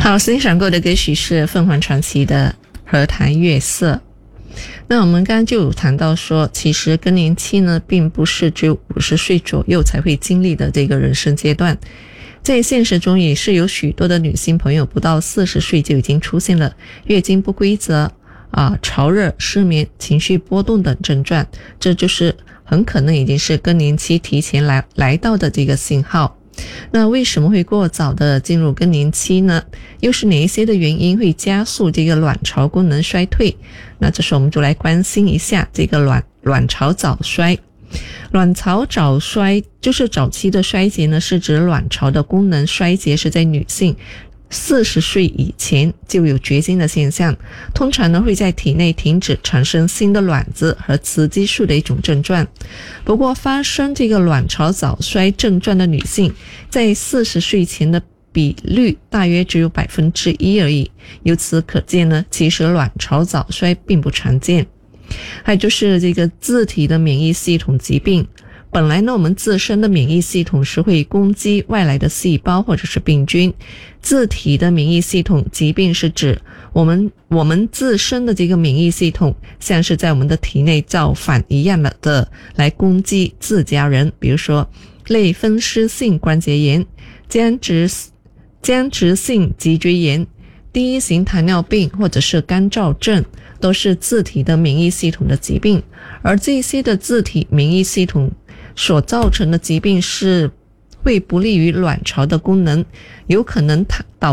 好，欣赏过的歌曲是凤凰传奇的荷塘月色。那我们刚刚就有谈到说，其实更年期呢并不是只有50岁左右才会经历的这个人生阶段，在现实中也是有许多的女性朋友不到40岁就已经出现了月经不规则潮热、失眠、情绪波动等症状，这就是很可能已经是更年期提前来到的这个信号。那为什么会过早的进入更年期呢？又是哪一些的原因会加速这个卵巢功能衰退？那这时候我们就来关心一下这个卵巢早衰。卵巢早衰就是早期的衰竭呢，是指卵巢的功能衰竭是在女性40岁以前就有绝经的现象，通常呢会在体内停止产生新的卵子和雌激素的一种症状。不过发生这个卵巢早衰症状的女性，在40岁前的比率大约只有 1% 而已，由此可见呢，其实卵巢早衰并不常见。还有就是这个自体的免疫系统疾病，本来呢我们自身的免疫系统是会攻击外来的细胞或者是病菌，自体的免疫系统疾病是指我们自身的这个免疫系统像是在我们的体内造反一样的来攻击自家人，比如说类风湿性关节炎、僵直性脊椎炎、第一型糖尿病或者是干燥症，都是自体的免疫系统的疾病。而这些的自体免疫系统所造成的疾病是会不利于卵巢的功能，有可能导